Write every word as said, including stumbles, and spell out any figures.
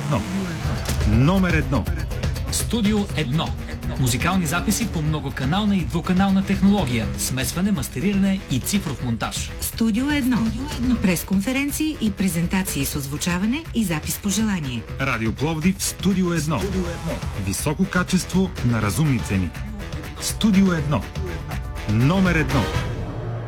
едно. Номер едно. Студио едно. Музикални записи по многоканална и двуканална технология, смесване, мастериране и цифров монтаж. Студио едно. Пресконференции и презентации с озвучаване и запис по желание. Радио Пловдив, Студио едно. Високо качество на разумни цени. Студио едно. Номер едно.